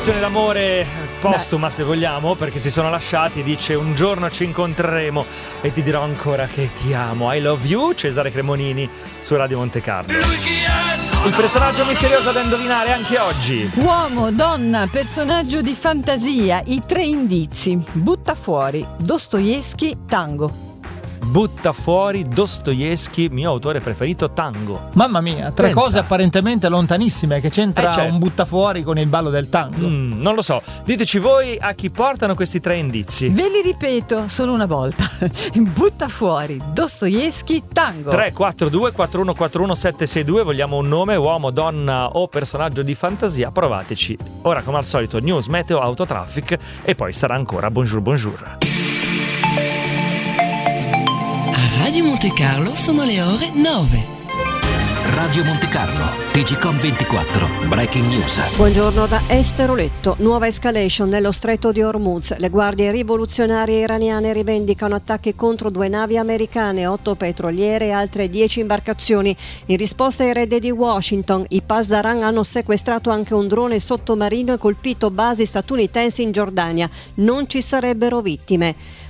dichiarazione d'amore postuma, se vogliamo, perché si sono lasciati. Dice: un giorno ci incontreremo e ti dirò ancora che ti amo. I love you, Cesare Cremonini su Radio Monte Carlo. Il personaggio misterioso da indovinare anche oggi. Uomo, donna, personaggio di fantasia. I 3 indizi. Butta fuori Dostoevskij, tango. Butta fuori Dostoevskij, mio autore preferito, tango. Mamma mia, 3 cose apparentemente lontanissime. Che c'entra un butta fuori con il ballo del tango? Non lo so. Diteci voi a chi portano questi 3 indizi. Ve li ripeto solo una volta. Butta fuori Dostoevskij, tango. 342 4141 762. Vogliamo un nome, uomo, donna o personaggio di fantasia. Provateci. Ora, come al solito, news, meteo, autotraffic e poi sarà ancora bonjour bonjour. Radio Monte Carlo sono le ore 9. Radio Monte Carlo, TGcom 24, Breaking News. Buongiorno da Estero Letto. Nuova escalation nello stretto di Hormuz. Le guardie rivoluzionarie iraniane rivendicano attacchi contro 2 navi americane, 8 petroliere e altre 10 imbarcazioni. In risposta ai raid di Washington, i Pasdaran hanno sequestrato anche un drone sottomarino e colpito basi statunitensi in Giordania. Non ci sarebbero vittime.